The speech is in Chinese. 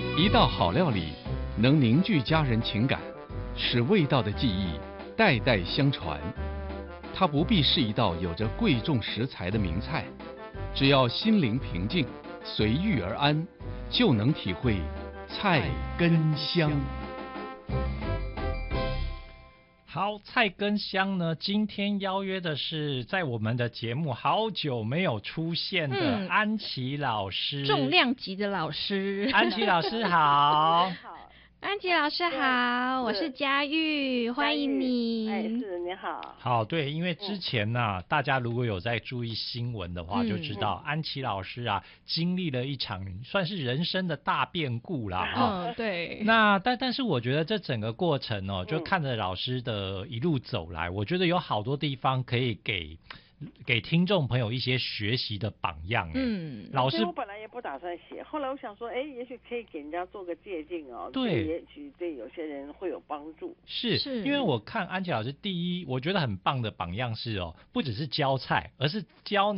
一道好料理能凝聚家人情感，使味道的记忆代代相传。它不必是一道有着贵重食材的名菜，只要心灵平静，随遇而安，就能体会菜根香。 好，菜根香呢，今天邀约的是在我们的节目好久没有出现的安琪老师， 重量级的老师。 安琪老师好。 安琪老师好，我是佳玉，欢迎你。 是你好。 好，对，因为之前呢，大家如果有在注意新闻的话，就知道安琪老师啊，经历了一场算是人生的大变故啦。 对。 那但是我觉得这整个过程哦，就看着老师的一路走来，我觉得有好多地方可以给听众朋友一些学习的榜样。老师， 我本来也不打算写，后来我想说，也许可以给人家做个借鉴哦。 对， 也许对有些人会有帮助。 是因为我看安琪老师第一，我觉得很棒的榜样是不只是教菜，而是教